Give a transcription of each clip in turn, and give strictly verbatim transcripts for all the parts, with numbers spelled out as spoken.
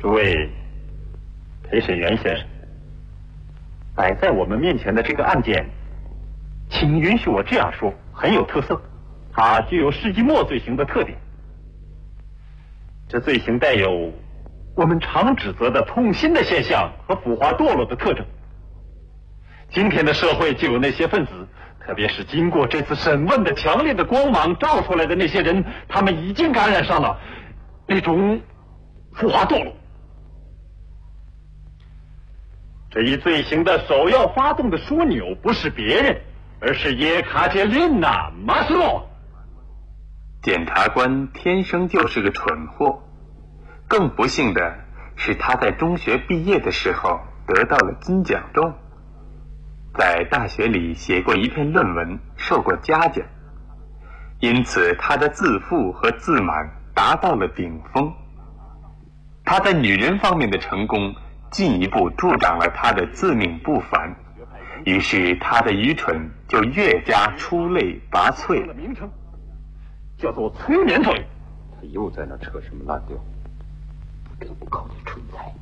诸位陪审员先生，摆在我们面前的这个案件，请允许我这样说，很有特色，它具有世纪末罪行的特点。这罪行带有我们常指责的痛心的现象和腐化堕落的特征。今天的社会就有那些分子，特别是经过这次审问的强烈的光芒照出来的那些人，他们已经感染上了那种腐化堕落。这一罪行的首要发动的枢纽不是别人，而是叶卡捷琳娜·马斯洛。 检察官天生就是个蠢货，更不幸的是他在中学毕业的时候得到了金奖状，在大学里写过一篇论文，受过嘉奖，因此他的自负和自满达到了顶峰。他在女人方面的成功进一步助长了他的自命不凡，于是他的愚蠢就越加出类拔萃了。 名称叫做催眠罪。 他又在那扯什么烂调？不得不搞点蠢材。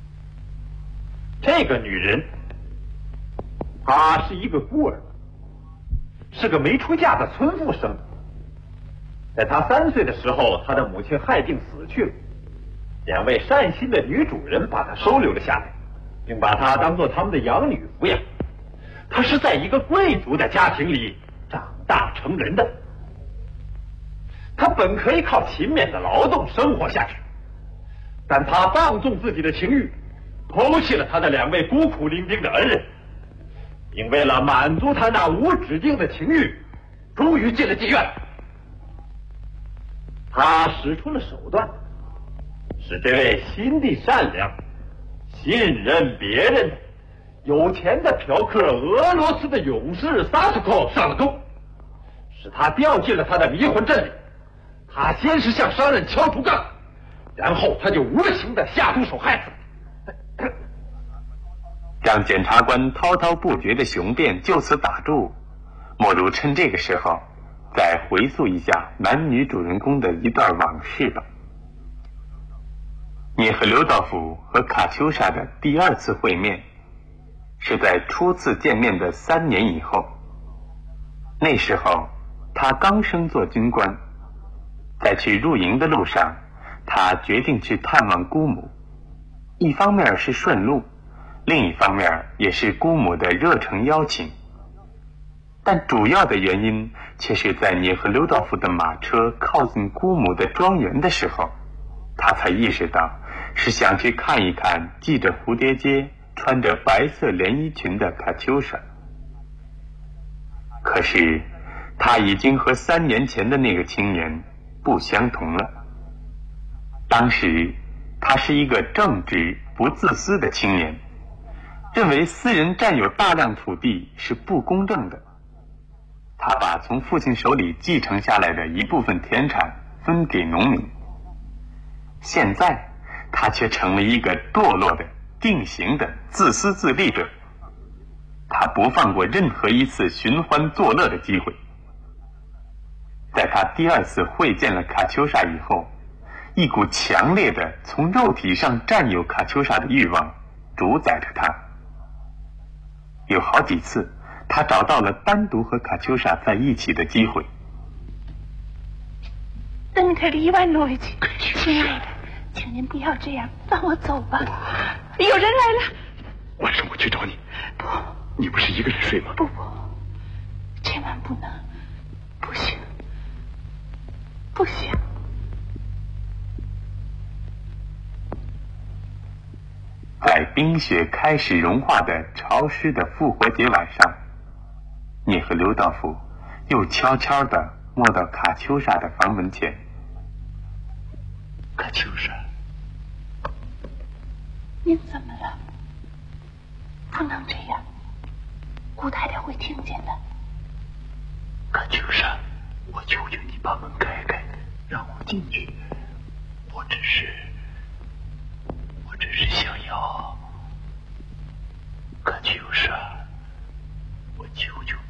这个女人，她是一个孤儿，是个没出嫁的村妇生的。在她三岁的时候，她的母亲害病死去了。两位善心的女主人把她收留了下来，并把她当做他们的养女抚养。她是在一个贵族的家庭里长大成人的。她本可以靠勤勉的劳动生活下去，但她放纵自己的情欲，抛弃了她的两位孤苦伶仃的恩人，并为了满足她那无止境的情欲，终于进了妓院。她使出了手段，使这位心地善良、信任别人的有钱的嫖客俄罗斯的勇士萨斯科上了钩，使他掉进了他的迷魂阵里。他先是向商人敲竹杠，然后他就无情的下毒手害死。 让检察官滔滔不绝的雄辩就此打住，莫如趁这个时候再回溯一下男女主人公的一段往事吧。涅赫留道夫和卡秋莎的第二次会面是在初次见面的三年以后。那时候他刚升做军官，在去入营的路上，他决定去探望姑母，一方面是顺路，另一方面也是姑母的热诚邀请。但主要的原因却是在涅赫留道夫的马车靠近姑母的庄园的时候，他才意识到是想去看一看系着蝴蝶结、穿着白色连衣裙的卡秋莎。可是他已经和三年前的那个青年不相同了。当时他是一个正直不自私的青年，认为私人占有大量土地是不公正的。他把从父亲手里继承下来的一部分田产分给农民。现在他却成了一个堕落的、定型的自私自利者。他不放过任何一次寻欢作乐的机会。在他第二次会见了卡秋莎以后，一股强烈的从肉体上占有卡秋莎的欲望主宰着他。有好几次他找到了单独和卡秋莎在一起的机会。 等他离完诺维奇，亲爱的，请您不要这样，让我走吧。有人来了。 晚上我去找你。 不， 你不是一个人睡吗？ 不不，千万不能，不行，不行。 在冰雪开始融化的潮湿的复活节晚上，涅赫留道夫又悄悄地摸到卡秋莎的房门前。 卡秋莎， 您怎么了？不能这样，姑太太会听见的。 卡秋莎，我求求你把门开开，让我进去。我只是，我只是想要。卡秋莎，我求求